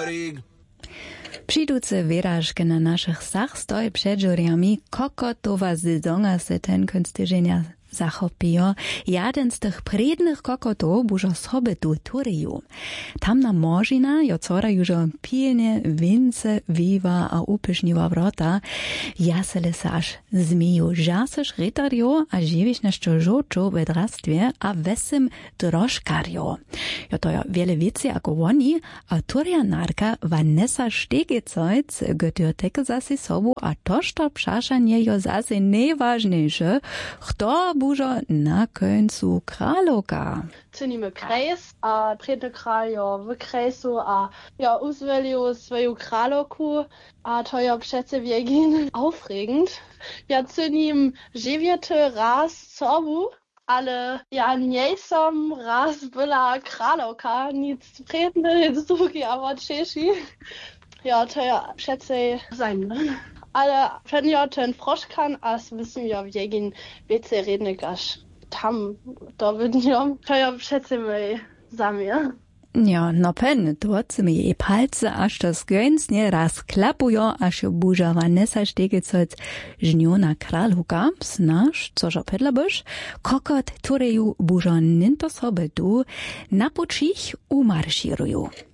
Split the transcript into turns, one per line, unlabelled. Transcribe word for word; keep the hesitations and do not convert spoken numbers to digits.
Přijduce věražke na našich sach stoj před žuriami, kokotowa sezonga se ten kunstyženia zachopijo. Jeden z tych prednych kokotów bužo sobe tu turiju. Tamna možina jo cora južo pilnie vince, viva a upyšniva vrota. Jasele se až zmiju žaseš ritarjo a živiš nešto žočo v drastwie a vesim droškarjo. Jo to jo wiele vici ako oni, a turjanarka Vanessa Stegecojc götjo teke zasi sobu a tošto pšašanje jo zasi nevažnejše, kto bužo na końcu kraloka.
Czynimy krajs, a predny král jo w krajsu a jo uzwelił swoją kraloku, a to jo przece wiegin aufregend. Ja cynim żywiety raz sobu, ale ja nie som raz była kraloka, nic predny, nic drugi, aber czeši. Ja, to ja przece zajmne. Ale wenn ja ten Froschkan, as wissen ja wiegin wiece rednych aż tam, to będą, to ja przece my zamie.
Ja, no pen, dort mi je palce, aż to zgönsnie raz klapujo, aż jo buža Vanessa Stegecojc žniona kralhuka, snaž, cožo pedlaboš, kokot, tureju bužo ninto sobe tu, na počich umarširuju.